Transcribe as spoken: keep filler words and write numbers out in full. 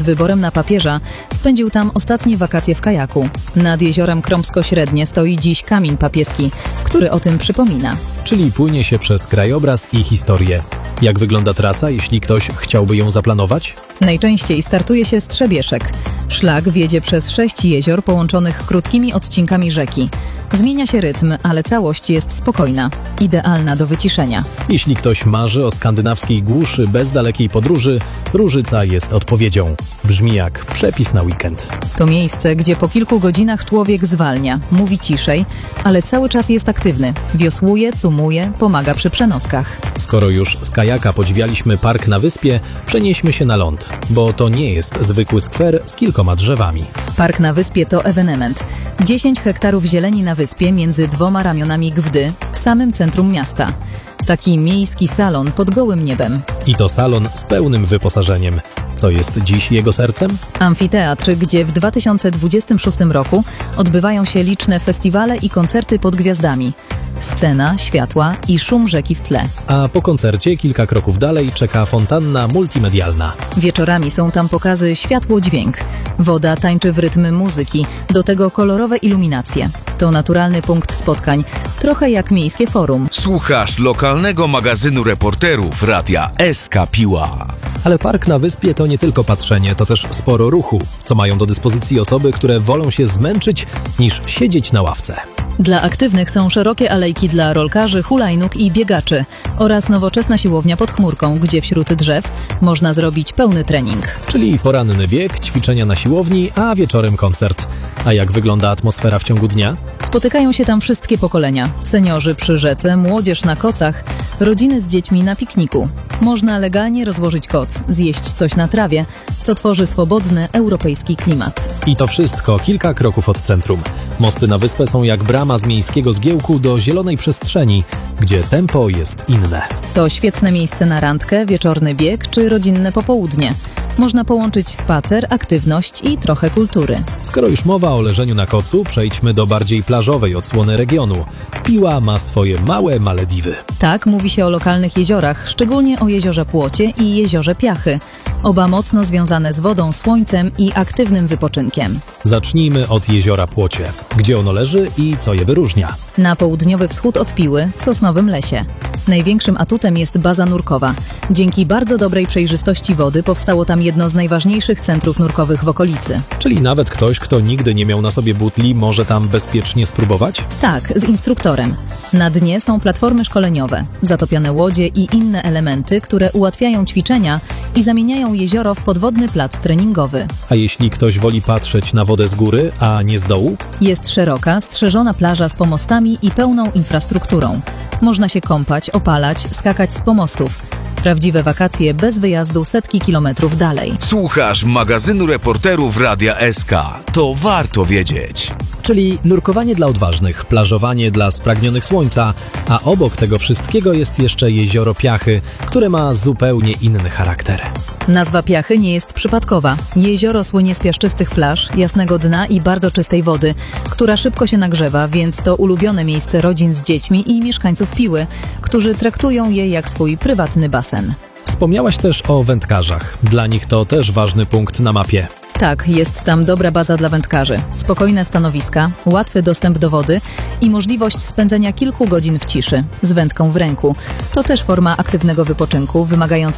przed wyborem na papieża spędził tam ostatnie wakacje w kajaku. Nad jeziorem Krąpsko-Średnie stoi dziś kamień papieski, który o tym przypomina. Czyli płynie się przez krajobraz i historię. Jak wygląda trasa, jeśli ktoś chciałby ją zaplanować? Najczęściej startuje się z Trzebieszek. Szlak wiedzie przez sześć jezior połączonych krótkimi odcinkami rzeki. Zmienia się rytm, ale całość jest spokojna. Idealna do wyciszenia. Jeśli ktoś marzy o skandynawskiej głuszy bez dalekiej podróży, Różyca jest odpowiedzią. Brzmi jak przepis na weekend. To miejsce, gdzie po kilku godzinach człowiek zwalnia, mówi ciszej, ale cały czas jest aktywny. Wiosłuje, cumuje, pomaga przy przenoskach. Skoro już z kajaka podziwialiśmy park na wyspie, przenieśmy się na ląd, bo to nie jest zwykły skwer z kilkoma drzewami. Park na wyspie to ewenement. dziesięć hektarów zieleni na wyspie między dwoma ramionami Gwdy w samym centrum miasta. Taki miejski salon pod gołym niebem. I to salon z pełnym wyposażeniem. Co jest dziś jego sercem? Amfiteatr, gdzie w dwa tysiące dwudziestym szóstym roku odbywają się liczne festiwale i koncerty pod gwiazdami. Scena, światła i szum rzeki w tle. A po koncercie kilka kroków dalej czeka fontanna multimedialna. Wieczorami są tam pokazy światło-dźwięk. Woda tańczy w rytm muzyki, do tego kolorowe iluminacje. To naturalny punkt spotkań, trochę jak miejskie forum. Słuchasz lokalnego magazynu reporterów Radia S K Piła. Ale park na wyspie to nie tylko patrzenie, to też sporo ruchu, co mają do dyspozycji osoby, które wolą się zmęczyć niż siedzieć na ławce. Dla aktywnych są szerokie alejki dla rolkarzy, hulajnóg i biegaczy oraz nowoczesna siłownia pod chmurką, gdzie wśród drzew można zrobić pełny trening. Czyli poranny bieg, ćwiczenia na siłowni, a wieczorem koncert. A jak wygląda atmosfera w ciągu dnia? Spotykają się tam wszystkie pokolenia. Seniorzy przy rzece, młodzież na kocach, rodziny z dziećmi na pikniku. Można legalnie rozłożyć koc, zjeść coś na trawie, co tworzy swobodny, europejski klimat. I to wszystko kilka kroków od centrum. Mosty na wyspę są jak brama z miejskiego zgiełku do zielonej przestrzeni, gdzie tempo jest inne. To świetne miejsce na randkę, wieczorny bieg czy rodzinne popołudnie. Można połączyć spacer, aktywność i trochę kultury. Skoro już mowa o leżeniu na kocu, przejdźmy do bardziej plażowej odsłony regionu. Piła ma swoje małe Malediwy. Tak mówi się o lokalnych jeziorach, szczególnie o jeziorze Płocie i jeziorze Piachy. Oba mocno związane z wodą, słońcem i aktywnym wypoczynkiem. Zacznijmy od jeziora Płocie. Gdzie ono leży i co je wyróżnia? Na południowy wschód od Piły, w Sosnowym Lesie. Największym atutem jest baza nurkowa. Dzięki bardzo dobrej przejrzystości wody powstało tam jedno z najważniejszych centrów nurkowych w okolicy. Czyli nawet ktoś, kto nigdy nie miał na sobie butli, może tam bezpiecznie spróbować? Tak, z instruktorem. Na dnie są platformy szkoleniowe, zatopione łodzie i inne elementy, które ułatwiają ćwiczenia i zamieniają jezioro w podwodny plac treningowy. A jeśli ktoś woli patrzeć na wodę z góry, a nie z dołu? Jest szeroka, strzeżona plaża z pomostami i pełną infrastrukturą. Można się kąpać, opalać, skakać z pomostów. Prawdziwe wakacje bez wyjazdu setki kilometrów dalej. Słuchasz magazynu reporterów Radia S K. To warto wiedzieć. Czyli nurkowanie dla odważnych, plażowanie dla spragnionych słońca, a obok tego wszystkiego jest jeszcze jezioro Piachy, które ma zupełnie inny charakter. Nazwa Piachy nie jest przypadkowa. Jezioro słynie z piaszczystych plaż, jasnego dna i bardzo czystej wody, która szybko się nagrzewa, więc to ulubione miejsce rodzin z dziećmi i mieszkańców Piły, którzy traktują je jak swój prywatny basen. Wspomniałaś też o wędkarzach. Dla nich to też ważny punkt na mapie. Tak, jest tam dobra baza dla wędkarzy, spokojne stanowiska, łatwy dostęp do wody i możliwość spędzenia kilku godzin w ciszy, z wędką w ręku. To też forma aktywnego wypoczynku, wymagająca